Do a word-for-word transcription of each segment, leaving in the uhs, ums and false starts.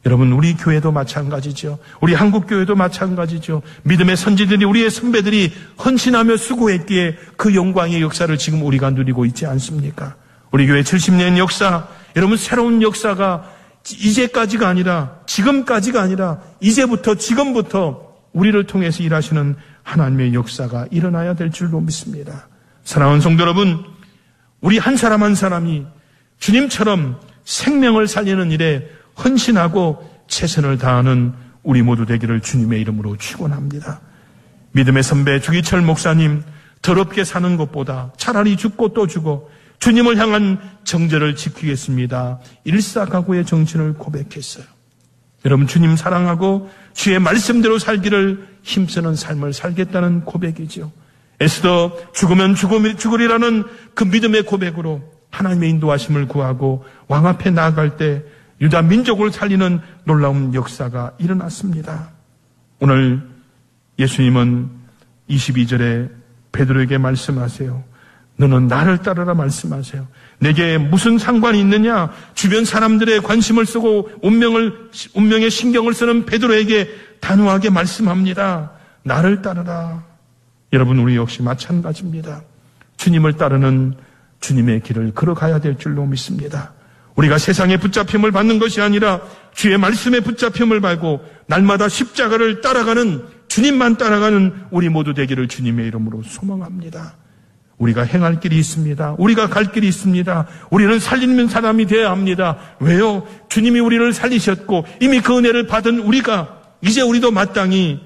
여러분, 우리 교회도 마찬가지죠. 우리 한국교회도 마찬가지죠. 믿음의 선지들이, 우리의 선배들이 헌신하며 수고했기에 그 영광의 역사를 지금 우리가 누리고 있지 않습니까? 우리 교회 칠십 년 역사, 여러분 새로운 역사가 이제까지가 아니라, 지금까지가 아니라 이제부터, 지금부터 우리를 통해서 일하시는 하나님의 역사가 일어나야 될 줄로 믿습니다. 사랑하는 성도 여러분, 우리 한 사람 한 사람이 주님처럼 생명을 살리는 일에 헌신하고 최선을 다하는 우리 모두 되기를 주님의 이름으로 축원합니다. 믿음의 선배 주기철 목사님, 더럽게 사는 것보다 차라리 죽고 또 죽어 주님을 향한 정절을 지키겠습니다. 일사각오의 정신을 고백했어요. 여러분, 주님 사랑하고 주의 말씀대로 살기를 힘쓰는 삶을 살겠다는 고백이죠. 에스더 죽으면 죽으리라는 그 믿음의 고백으로 하나님의 인도하심을 구하고 왕 앞에 나아갈 때 유다 민족을 살리는 놀라운 역사가 일어났습니다. 오늘 예수님은 이십이 절에 베드로에게 말씀하세요. 너는 나를 따르라 말씀하세요. 내게 무슨 상관이 있느냐? 주변 사람들의 관심을 쓰고 운명을, 운명에 신경을 쓰는 베드로에게 단호하게 말씀합니다. 나를 따르라. 여러분, 우리 역시 마찬가지입니다. 주님을 따르는 주님의 길을 걸어가야 될 줄로 믿습니다. 우리가 세상의 붙잡힘을 받는 것이 아니라 주의 말씀에 붙잡힘을 받고 날마다 십자가를 따라가는, 주님만 따라가는 우리 모두 되기를 주님의 이름으로 소망합니다. 우리가 행할 길이 있습니다. 우리가 갈 길이 있습니다. 우리는 살리는 사람이 되어야 합니다. 왜요? 주님이 우리를 살리셨고 이미 그 은혜를 받은 우리가 이제 우리도 마땅히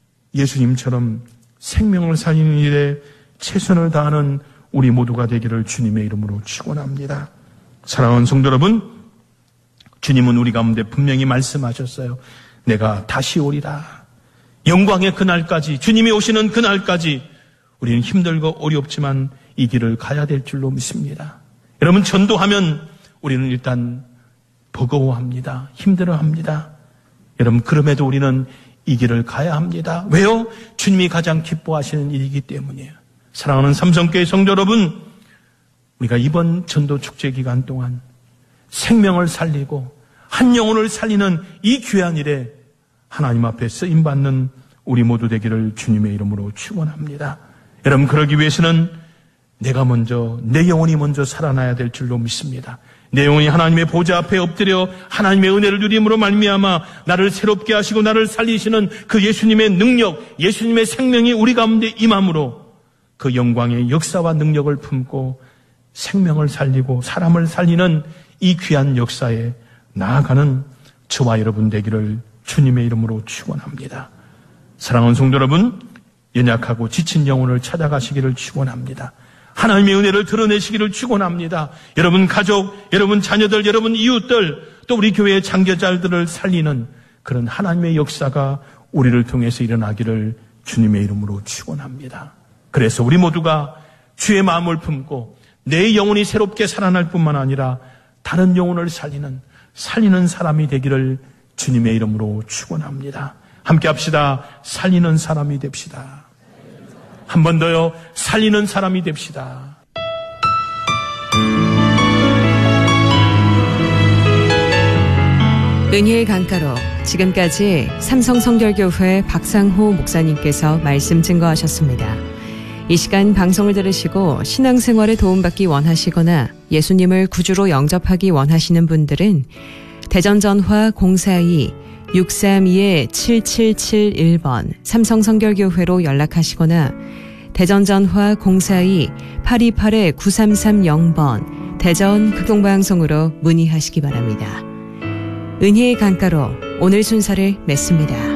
예수님처럼 생명을 살리는 일에 최선을 다하는 우리 모두가 되기를 주님의 이름으로 축원합니다. 사랑하는 성도 여러분, 주님은 우리 가운데 분명히 말씀하셨어요. 내가 다시 오리라. 영광의 그날까지, 주님이 오시는 그날까지 우리는 힘들고 어렵지만 이 길을 가야 될 줄로 믿습니다. 여러분, 전도하면 우리는 일단 버거워합니다. 힘들어합니다. 여러분, 그럼에도 우리는 이 길을 가야 합니다. 왜요? 주님이 가장 기뻐하시는 일이기 때문이에요. 사랑하는 삼성교회 성도 여러분, 우리가 이번 전도 축제 기간 동안 생명을 살리고 한 영혼을 살리는 이 귀한 일에 하나님 앞에 쓰임받는 우리 모두 되기를 주님의 이름으로 축원합니다. 여러분, 그러기 위해서는 내가 먼저, 내 영혼이 먼저 살아나야 될 줄로 믿습니다. 내 영혼이 하나님의 보좌 앞에 엎드려 하나님의 은혜를 누림으로 말미암아 나를 새롭게 하시고 나를 살리시는 그 예수님의 능력, 예수님의 생명이 우리 가운데 임함으로 그 영광의 역사와 능력을 품고 생명을 살리고 사람을 살리는 이 귀한 역사에 나아가는 저와 여러분 되기를 주님의 이름으로 축원합니다. 사랑하는 성도 여러분, 연약하고 지친 영혼을 찾아가시기를 축원합니다. 하나님의 은혜를 드러내시기를 축원합니다. 여러분 가족, 여러분 자녀들, 여러분 이웃들, 또 우리 교회의 장교자들을 살리는 그런 하나님의 역사가 우리를 통해서 일어나기를 주님의 이름으로 축원합니다. 그래서 우리 모두가 주의 마음을 품고 내 영혼이 새롭게 살아날 뿐만 아니라 다른 영혼을 살리는 살리는 사람이 되기를 주님의 이름으로 축원합니다. 함께 합시다. 살리는 사람이 됩시다. 한 번 더요. 살리는 사람이 됩시다. 은혜의 강가로 지금까지 삼성성결교회 박상호 목사님께서 말씀 증거하셨습니다. 이 시간 방송을 들으시고 신앙생활에 도움받기 원하시거나 예수님을 구주로 영접하기 원하시는 분들은 대전전화 공사이 육삼이 칠칠칠일 번 삼성성결교회로 연락하시거나 대전전화 공사이 팔이팔 구삼삼공 번 대전 극동방송으로 문의하시기 바랍니다. 은혜의 강가로 오늘 순서를 맺습니다.